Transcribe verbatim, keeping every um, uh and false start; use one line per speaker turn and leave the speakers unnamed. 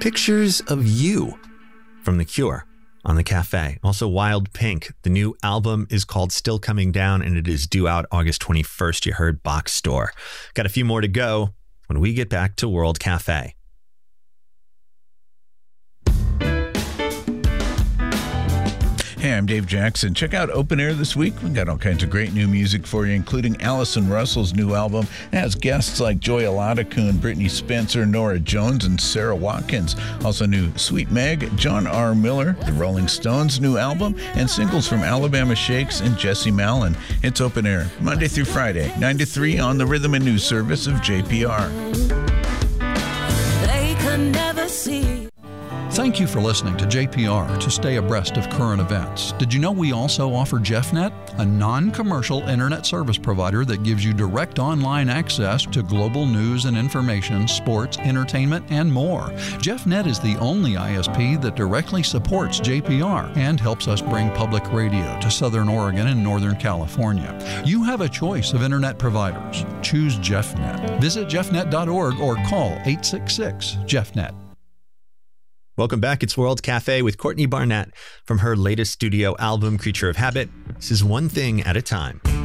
pictures of you from The Cure on the cafe. Also, Wild Pink. The new album is called Still Coming Down, and it is due out August twenty-first. You heard Box Store. Got a few more to go when we get back to World Cafe.
Hey, I'm Dave Jackson. Check out Open Air this week. We've got all kinds of great new music for you, including Allison Russell's new album. It has guests like Joy Aladakun, Brittany Spencer, Nora Jones, and Sarah Watkins. Also new Sweet Meg, John R. Miller, the Rolling Stones' new album, and singles from Alabama Shakes and Jesse Malin. It's Open Air, Monday through Friday, nine to three on the Rhythm and News Service of J P R.
They could never see.
Thank you for listening to J P R to stay abreast of current events. Did you know we also offer JeffNet, a non-commercial internet service provider that gives you direct online access to global news and information, sports, entertainment, and more. JeffNet is the only I S P that directly supports J P R and helps us bring public radio to Southern Oregon and Northern California. You have a choice of internet providers. Choose JeffNet. Visit jeff net dot org or call eight six six, jeff net.
Welcome back. It's World Cafe with Courtney Barnett from her latest studio album, Creature of Habit. This is One Thing at a Time.